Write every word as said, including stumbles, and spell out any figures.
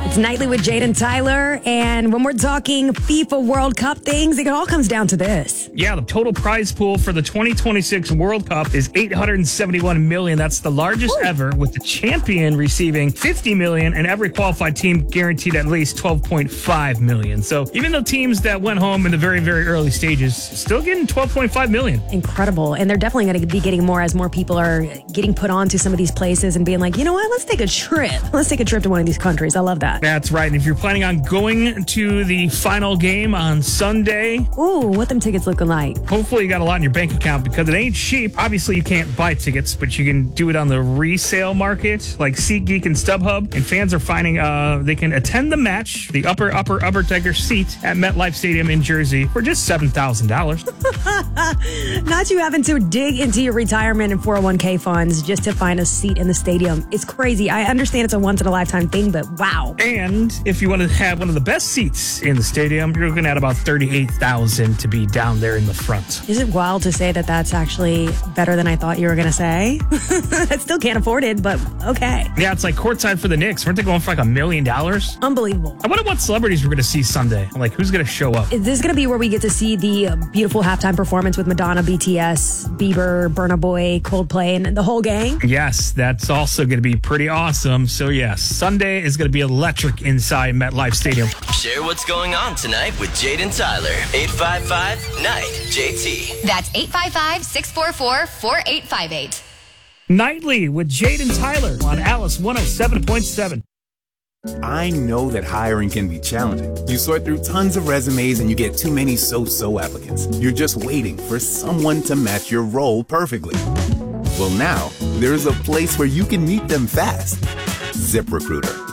It's Nightly with Jade and Tyler, and when we're talking FIFA World Cup things, it all comes down to this. Yeah, the total prize pool for the twenty twenty-six World Cup is eight hundred seventy-one million dollars. That's the largest Ooh. ever, with the champion receiving fifty million dollars and every qualified team guaranteed at least twelve point five million dollars. So even though teams that went home in the very, very early stages, still getting twelve point five million dollars. Incredible. And they're definitely going to be getting more as more people are getting put onto some of these places and being like, you know what, let's take a trip. Let's take a trip to one of these countries. I love that. That's right. And if you're planning on going to the final game on Sunday, ooh, what them tickets looking like? Hopefully you got a lot in your bank account, because it ain't cheap. Obviously you can't buy tickets, but you can do it on the resale market like SeatGeek and StubHub. And fans are finding uh, they can attend the match, the upper, upper, upper decker seat at MetLife Stadium in Jersey for just seven thousand dollars. Not you having to dig into your retirement and four oh one k funds just to find a seat in the stadium. It's crazy. I understand it's a once-in-a-lifetime thing, but wow. And if you want to have one of the best seats in the stadium, you're looking at about thirty-eight thousand dollars to be down there in the front. Is it wild to say that that's actually better than I thought you were going to say? I still can't afford it, but okay. Yeah, it's like courtside for the Knicks. Weren't they going for like a million dollars? Unbelievable. I wonder what celebrities we're going to see Sunday. Like, who's going to show up? Is this going to be where we get to see the beautiful halftime performance with Madonna, B T S, Bieber, Burna Boy, Coldplay, and the whole gang? Yes, that's also going to be pretty awesome. So yes, Sunday is going to be electric inside MetLife Stadium. Share what's going on tonight with Jade and Tyler. eight five five, N I G H J T. That's eight five five, six four four, four eight five eight. Nightly with Jade and Tyler on Alice one oh seven point seven. I know that hiring can be challenging. You sort through tons of resumes and you get too many so-so applicants. You're just waiting for someone to match your role perfectly. Well, now there's a place where you can meet them fast. ZipRecruiter.